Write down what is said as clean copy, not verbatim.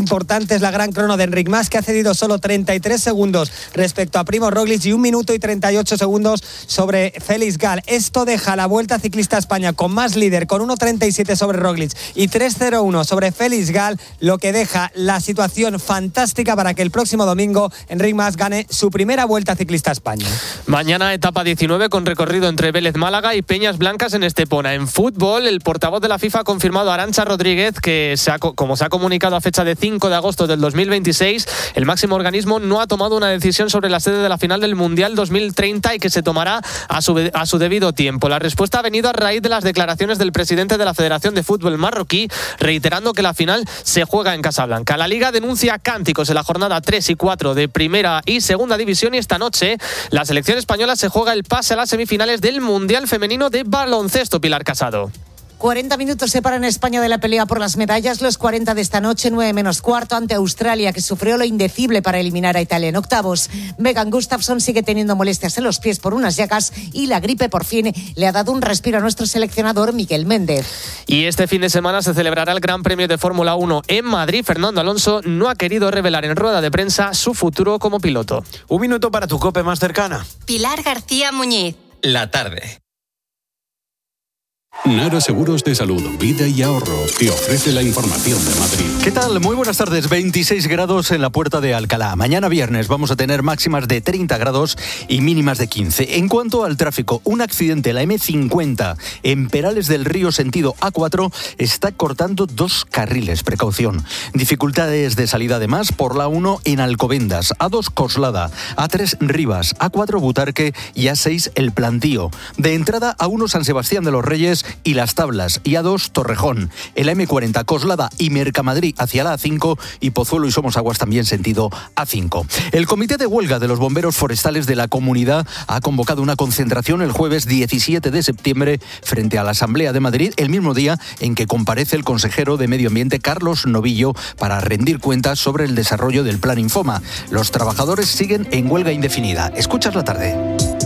importante es la gran crono de Enric Mas, que ha cedido solo 33 segundos respecto a Primož Roglič y 1 minuto y 38 segundos sobre Félix Gall. Esto deja la Vuelta Ciclista a España con Mas líder, con 1.37 sobre Roglič y 3.01 sobre Félix Gall, lo que deja la situación fantástica para que el próximo domingo Enric Mas gane su primera Vuelta Ciclista a España. Mañana etapa 19 con recorrido entre Vélez Málaga y Peñas Blancas en Estepona. En fútbol, el portavoz de la FIFA ha confirmado a Arantxa Rodríguez que, como se ha comunicado a fecha de 5 de agosto del 2026, el máximo organismo no ha tomado una decisión sobre la sede de la final del Mundial 2030 y que se tomará a su debido tiempo. La respuesta ha venido a raíz de las declaraciones del presidente de la Federación de Fútbol marroquí, reiterando que la final se juega en Casablanca. La Liga denuncia cánticos en la jornada 3 y 4 de Primera y Segunda División y esta noche la selección española se juega el pase a las semifinales del Mundial Femenino de Baloncesto. Pilar Casado. 40 minutos separan a España de la pelea por las medallas. Los 40 de esta noche, 9 menos cuarto, ante Australia, que sufrió lo indecible para eliminar a Italia en octavos. Megan Gustafsson sigue teniendo molestias en los pies por unas llagas y la gripe por fin le ha dado un respiro a nuestro seleccionador Miguel Méndez. Y este fin de semana se celebrará el Gran Premio de Fórmula 1 en Madrid. Fernando Alonso no ha querido revelar en rueda de prensa su futuro como piloto. Un minuto para tu COPE más cercana. Pilar García Muñiz. La tarde. Nara Seguros de Salud, Vida y Ahorro te ofrece la información de Madrid. ¿Qué tal? Muy buenas tardes. 26 grados en la Puerta de Alcalá. Mañana viernes vamos a tener máximas de 30 grados y mínimas de 15. En cuanto al tráfico, un accidente en la M50 en Perales del Río sentido A4 está cortando 2 carriles. Precaución. Dificultades de salida además por la 1 en Alcobendas, A2 Coslada, A3 Rivas, A4 Butarque y A6 El Plantío. De entrada A1 San Sebastián de los Reyes y Las Tablas y A2 Torrejón. El M40 Coslada y Mercamadrid hacia la A5 y Pozuelo y Somosaguas también sentido A5. El Comité de Huelga de los Bomberos Forestales de la Comunidad ha convocado una concentración el jueves 17 de septiembre frente a la Asamblea de Madrid, el mismo día en que comparece el consejero de Medio Ambiente Carlos Novillo para rendir cuentas sobre el desarrollo del Plan Infoma. Los trabajadores siguen en huelga indefinida. Escuchas la tarde.